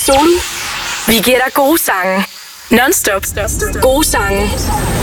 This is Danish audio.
Zulu. Vi giver dig gode sange. Non-stop. Gode sange.